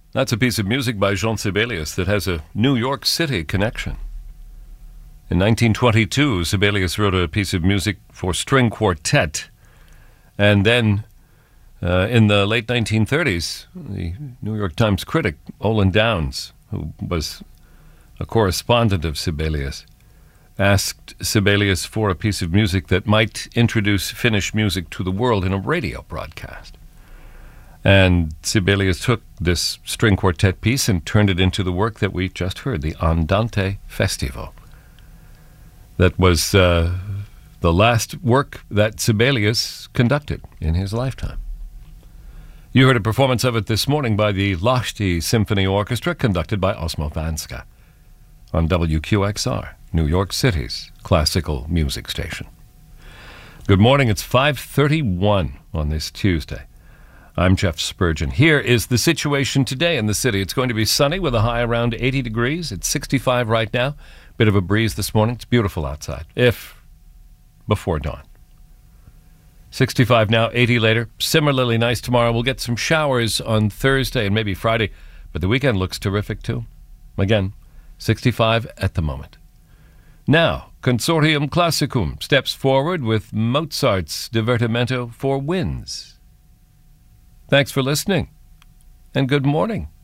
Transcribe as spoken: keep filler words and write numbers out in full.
That's a piece of music by Jean Sibelius that has a New York City connection. In nineteen twenty-two, Sibelius wrote a piece of music for string quartet. And then uh, in the late nineteen thirties, the New York Times critic, Olin Downs, who was a correspondent of Sibelius, asked Sibelius for a piece of music that might introduce Finnish music to the world in a radio broadcast. And Sibelius took this string quartet piece and turned it into the work that we just heard, the Andante Festival. That was uh, the last work that Sibelius conducted in his lifetime. You heard a performance of it this morning by the Lahti Symphony Orchestra, conducted by Osmo Vanska, on W Q X R, New York City's classical music station. Good morning, it's five thirty-one on this Tuesday. I'm Jeff Spurgeon. Here is the situation today in the city. It's going to be sunny with a high around eighty degrees. It's sixty-five right now. Bit of a breeze this morning. It's beautiful outside, if before dawn. sixty-five now, eighty later. Similarly nice tomorrow. We'll get some showers on Thursday and maybe Friday, but the weekend looks terrific too. Again, sixty-five at the moment. Now, Consortium Classicum steps forward with Mozart's Divertimento for Winds. Thanks for listening, and good morning.